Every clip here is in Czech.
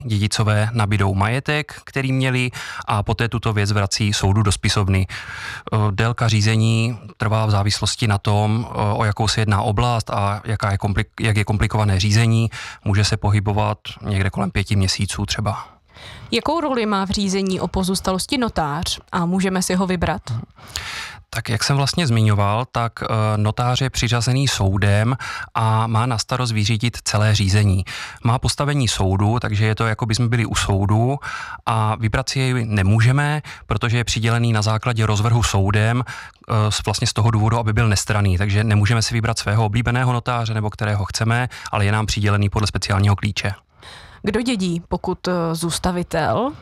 dědicové nabydou majetek, který měli, a poté tuto věc vrací soudu do spisovny. Délka řízení trvá v závislosti na tom, o jakou se jedná oblast a jak je komplikované řízení. Může se pohybovat někde kolem 5 měsíců třeba. Jakou roli má v řízení o pozůstalosti notář a můžeme si ho vybrat? Tak jak jsem vlastně zmiňoval, tak notář je přiřazený soudem a má na starost vyřídit celé řízení. Má postavení soudu, takže je to, jako by jsme byli u soudu, a vybrat si jej nemůžeme, protože je přidělený na základě rozvrhu soudem, vlastně z toho důvodu, aby byl nestranný. Takže nemůžeme si vybrat svého oblíbeného notáře nebo kterého chceme, ale je nám přidělený podle speciálního klíče. Kdo dědí, pokud zůstavitel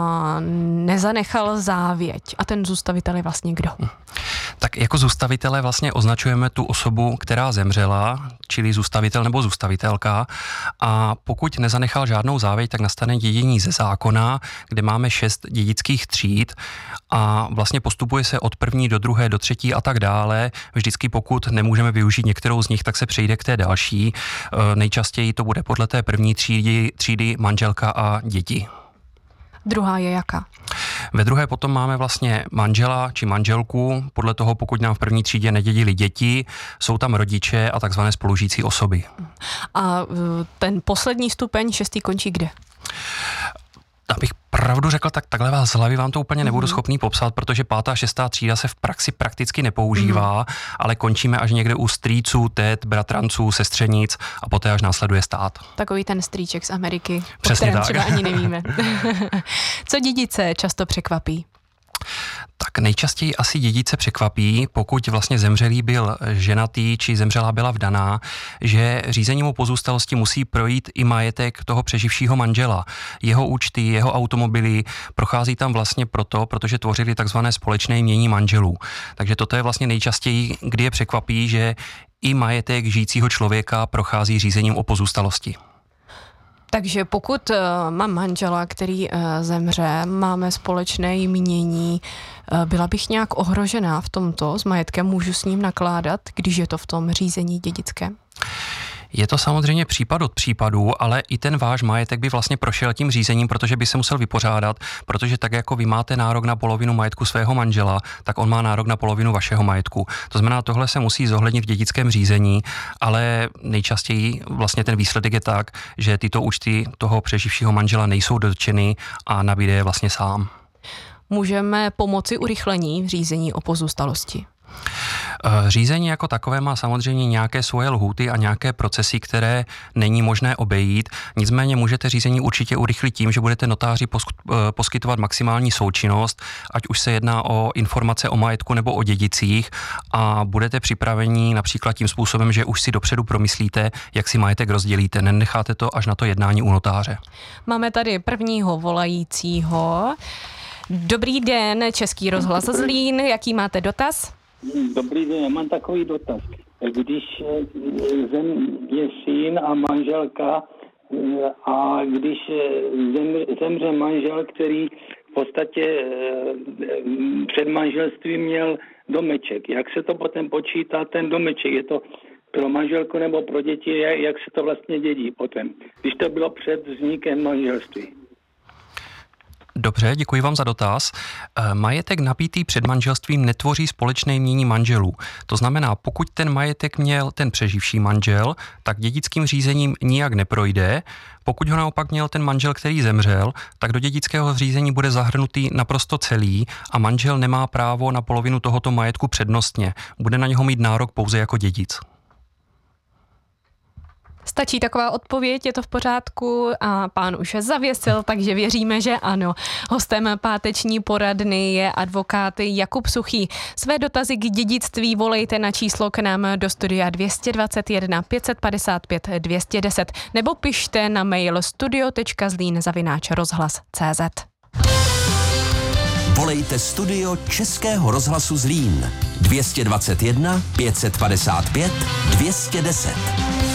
nezanechal závěť? A ten zůstavitel je vlastně kdo? Tak jako zůstavitele vlastně označujeme tu osobu, která zemřela, čili zůstavitel nebo zůstavitelka, a pokud nezanechal žádnou závěť, tak nastane dědění ze zákona, kde máme 6 dědických tříd a vlastně postupuje se od první do druhé, do třetí a tak dále. Vždycky pokud nemůžeme využít některou z nich, tak se přejde k té další. Nejčastěji to bude podle té první třídy manželka a děti. Druhá je jaká? Ve druhé potom máme vlastně manžela či manželku, podle toho, pokud nám v první třídě nedědili děti, jsou tam rodiče a takzvané spolužijící osoby. A ten poslední stupeň, 6. končí kde? Abych pravdu řekl, tak takhle vás z hlavy vám to úplně nebudu schopný popsat, protože 5. a 6. třída se v praxi prakticky nepoužívá, ale končíme až někde u strýců, tet, bratranců, sestřenic a poté až následuje stát. Takový ten strýček z Ameriky, Přesně o kterém tak. třeba ani nevíme. Co dědice často překvapí? Tak nejčastěji asi dědice překvapí, pokud vlastně zemřelý byl ženatý či zemřelá byla vdaná, že řízením o pozůstalosti musí projít i majetek toho přeživšího manžela. Jeho účty, jeho automobily, prochází tam vlastně protože tvořili takzvané společné jmění manželů. Takže toto je vlastně nejčastěji, kdy je překvapí, že i majetek žijícího člověka prochází řízením o pozůstalosti. Takže pokud mám manžela, který zemře, máme společné jmění, byla bych nějak ohrožená v tomto s majetkem, můžu s ním nakládat, když je to v tom řízení dědickém? Je to samozřejmě případ od případu, ale i ten váš majetek by vlastně prošel tím řízením, protože by se musel vypořádat, protože tak jako vy máte nárok na polovinu majetku svého manžela, tak on má nárok na polovinu vašeho majetku. To znamená, tohle se musí zohlednit v dědickém řízení, ale nejčastěji vlastně ten výsledek je tak, že tyto účty toho přeživšího manžela nejsou dotčeny a nabíde je vlastně sám. Můžeme pomoci urychlení v řízení o pozůstalosti? Řízení jako takové má samozřejmě nějaké svoje lhůty a nějaké procesy, které není možné obejít. Nicméně můžete řízení určitě urychlit tím, že budete notáři poskytovat maximální součinnost, ať už se jedná o informace o majetku nebo o dědicích, a budete připraveni například tím způsobem, že už si dopředu promyslíte, jak si majetek rozdělíte. Nenecháte to až na to jednání u notáře. Máme tady prvního volajícího. Dobrý den, Český rozhlas Zlín, jaký máte dotaz? Dobrý den, já mám takový dotaz. Když je syn a manželka a když zemře manžel, který v podstatě před manželstvím měl domeček, jak se to potom počítá ten domeček? Je to pro manželku nebo pro děti, jak se to vlastně dědí potom, když to bylo před vznikem manželství? Dobře, děkuji vám za dotaz. Majetek nabýtý před manželstvím netvoří společné jmění manželů. To znamená, pokud ten majetek měl ten přeživší manžel, tak dědickým řízením nijak neprojde. Pokud ho naopak měl ten manžel, který zemřel, tak do dědického řízení bude zahrnutý naprosto celý a manžel nemá právo na polovinu tohoto majetku přednostně. Bude na něho mít nárok pouze jako dědic. Stačí taková odpověď, je to v pořádku a pán už je zavěsil, takže věříme, že ano. Hostem páteční poradny je advokát Jakub Suchý. Své dotazy k dědictví volejte na číslo k nám do studia 221 555 210 nebo pište na mail studio.zlín@rozhlas.cz. Volejte studio Českého rozhlasu Zlín 221 555 210.